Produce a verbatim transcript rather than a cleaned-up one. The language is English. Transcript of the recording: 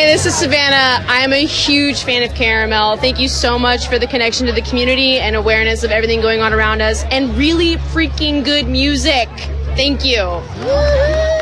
this is Savannah. I am a huge fan of Caramel. Thank you so much for the connection to the community and awareness of everything going on around us, and really freaking good music. Thank you.